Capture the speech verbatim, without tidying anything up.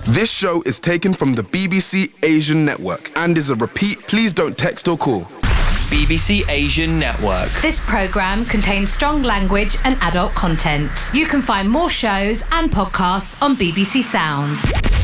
This show is taken from the B B C Asian Network and is a repeat. Please don't text or call. B B C Asian Network. This programme contains strong language and adult content. You can find more shows and podcasts on B B C Sounds.